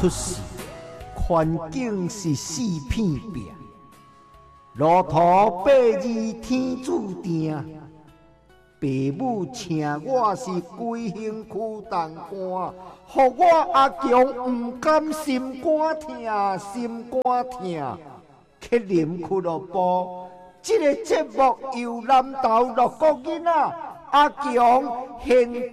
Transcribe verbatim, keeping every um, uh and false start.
出世，环境是四片壁，路途八字天注定。爸母请我是规身躯重担，予我阿强不甘心肝疼，心肝疼。去啉俱乐部，这个节目由南投六个囡仔阿强现